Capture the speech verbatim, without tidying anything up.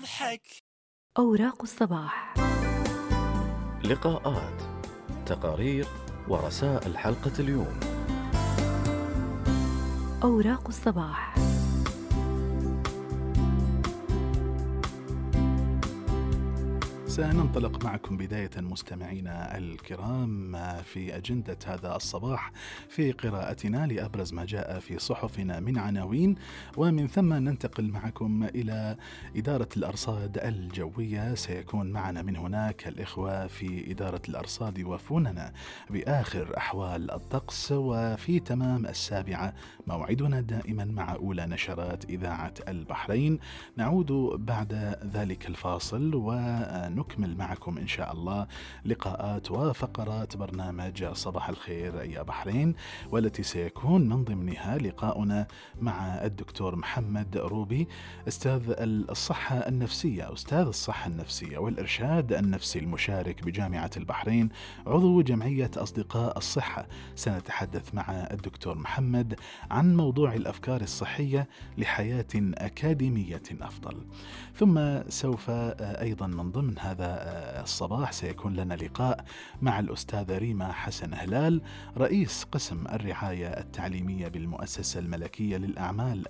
تضحك. أوراق الصباح. لقاءات، تقارير ورسائل حلقة اليوم. أوراق الصباح. سننطلق معكم بداية مستمعينا الكرام في أجندة هذا الصباح في قراءتنا لأبرز ما جاء في صحفنا من عناوين، ومن ثم ننتقل معكم إلى إدارة الأرصاد الجوية. سيكون معنا من هناك الإخوة في إدارة الأرصاد يوافوننا بآخر أحوال الطقس، وفي تمام السابعة موعدنا دائما مع أولى نشرات إذاعة البحرين. نعود بعد ذلك الفاصل ونكمل معكم إن شاء الله لقاءات وفقرات برنامج صباح الخير يا بحرين، والتي سيكون من ضمنها لقاؤنا مع الدكتور محمد روبي، أستاذ الصحة النفسية أستاذ الصحة النفسية والإرشاد النفسي المشارك بجامعة البحرين، عضو جمعية أصدقاء الصحة. سنتحدث مع الدكتور محمد عن موضوع الأفكار الصحية لحياة أكاديمية أفضل. ثم سوف أيضا من ضمن هذا الصباح سيكون لنا لقاء مع الأستاذة ريما حسن هلال، رئيس قسم الرعاية التعليمية بالمؤسسة الملكية للأعمال